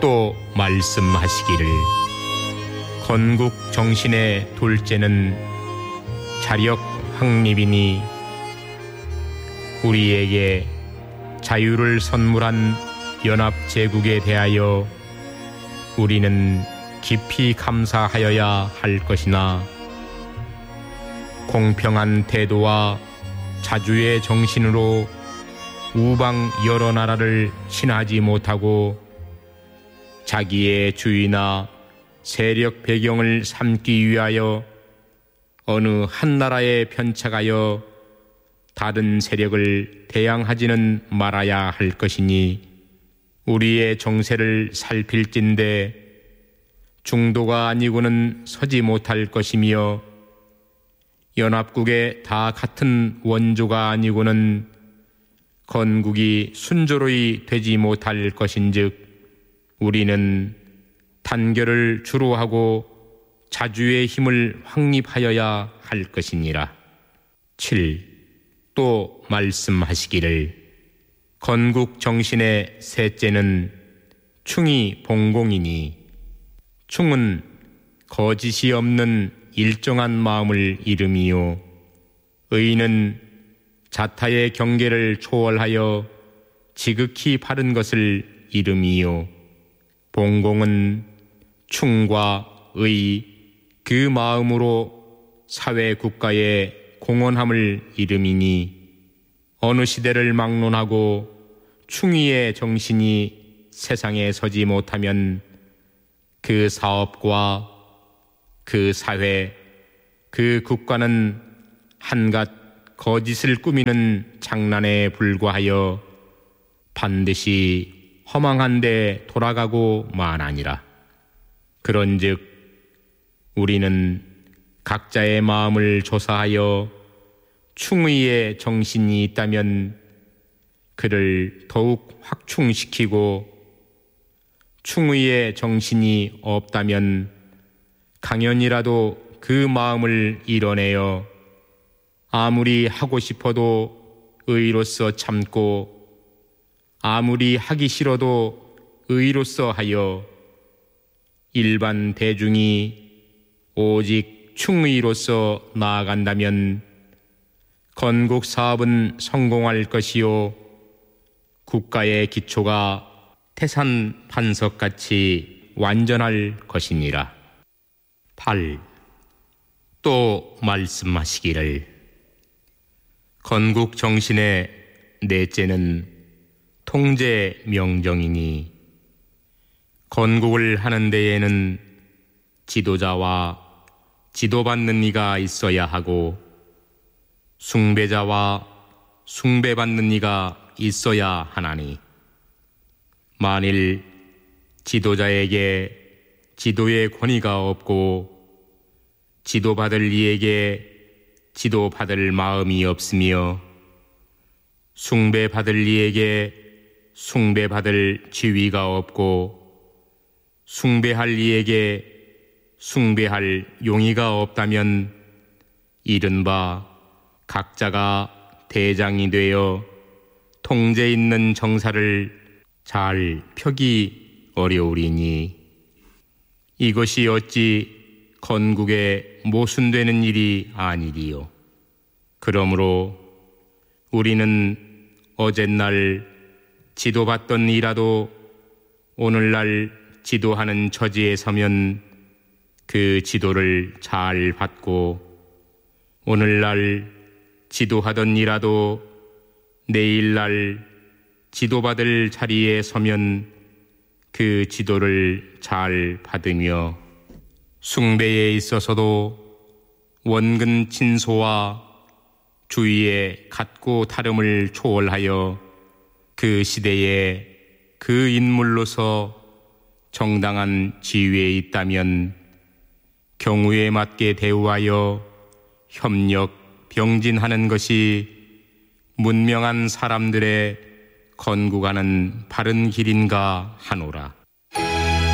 또 말씀하시기를 건국 정신의 둘째는 자력 확립이니 우리에게 자유를 선물한 연합제국에 대하여 우리는 깊이 감사하여야 할 것이나 공평한 태도와 자주의 정신으로 우방 여러 나라를 친하지 못하고 자기의 주의나 세력 배경을 삼기 위하여 어느 한 나라에 편착하여 다른 세력을 대항하지는 말아야 할 것이니 우리의 정세를 살필진대 중도가 아니고는 서지 못할 것이며 연합국에 다 같은 원조가 아니고는 건국이 순조로이 되지 못할 것인즉 우리는 단결을 주로 하고 자주의 힘을 확립하여야 할 것이니라. 7. 또 말씀하시기를 건국 정신의 셋째는 충이 봉공이니 충은 거짓이 없는 일정한 마음을 이름이요 의는 자타의 경계를 초월하여 지극히 바른 것을 이름이요 봉공은 충과 의 그 마음으로 사회 국가의 공헌함을 이름이니 어느 시대를 막론하고 충의의 정신이 세상에 서지 못하면 그 사업과 그 사회, 그 국가는 한갓 거짓을 꾸미는 장난에 불과하여 반드시 허망한 데 돌아가고 마나니라. 그런즉 우리는 각자의 마음을 조사하여 충의의 정신이 있다면 그를 더욱 확충시키고 충의의 정신이 없다면 강연이라도 그 마음을 이뤄내어 아무리 하고 싶어도 의로서 참고 아무리 하기 싫어도 의로서 하여 일반 대중이 오직 충의로서 나아간다면 건국 사업은 성공할 것이요 국가의 기초가 태산 반석같이 완전할 것이니라. 8. 또 말씀하시기를 건국 정신의 넷째는 통제 명정이니 건국을 하는 데에는 지도자와 지도받는 이가 있어야 하고 숭배자와 숭배받는 이가 있어야 하나니 만일 지도자에게 지도의 권위가 없고 지도받을 이에게 지도받을 마음이 없으며 숭배받을 이에게 숭배받을 지위가 없고 숭배할 이에게 숭배할 용의가 없다면 이른바 각자가 대장이 되어 통제 있는 정사를 잘 펴기 어려우리니 이것이 어찌 건국에 모순되는 일이 아니리요. 그러므로 우리는 어젯날 지도받던 이라도 오늘날 지도하는 처지에 서면 그 지도를 잘 받고 오늘날 지도하던 이라도 내일날 지도받을 자리에 서면 그 지도를 잘 받으며 숭배에 있어서도 원근 친소와 주위의 같고 다름을 초월하여 그 시대에 그 인물로서 정당한 지위에 있다면 경우에 맞게 대우하여 협력, 병진하는 것이 문명한 사람들의 건국하는 바른 길인가 하노라.